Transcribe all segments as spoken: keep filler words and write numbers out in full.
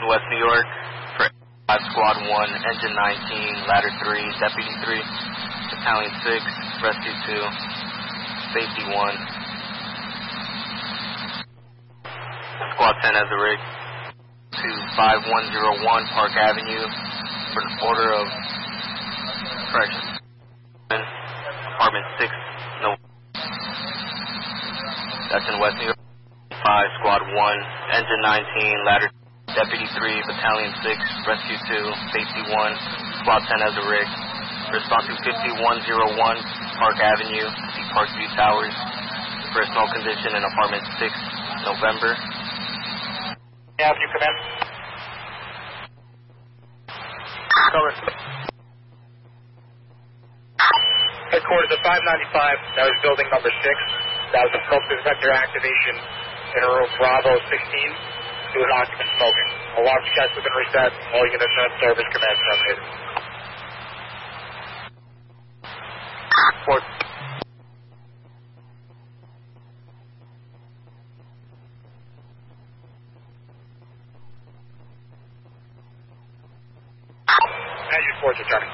West New York for five Squad one, Engine nineteen, Ladder three, Deputy three, Battalion six, Rescue two, Safety one. Squad ten has a rig to five one zero one Park Avenue for an order of correction. Apartment six, no. That's in West New York. five Squad one, Engine nineteen, Ladder Deputy three, Battalion six, Rescue two, Safety one. Squad ten has a rig. Response to fifty-one oh one Park Avenue, the Parkview Towers, for a smoke condition in Apartment six, November. Yeah, you come in. Cover. Headquarters of five ninety-five, that was building number six. That was a smoke detector activation in room Bravo sixteen. It was occupant smoking. Alarm checks have been reset. All units are in service. Command terminated. Port. And you reports returning.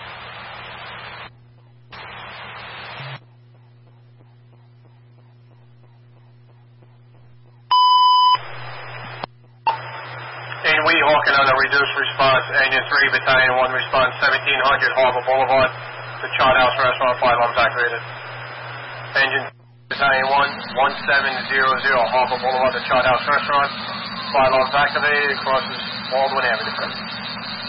In Wee Hawking on a reduced response, Engine three, Battalion one response, seventeen hundred Harbor Boulevard, the Chart House Restaurant, fire alarms activated. Engine Battalion one, one seven zero zero Harbor Boulevard, the Chart House Restaurant, fire alarms activated, crosses Baldwin Avenue.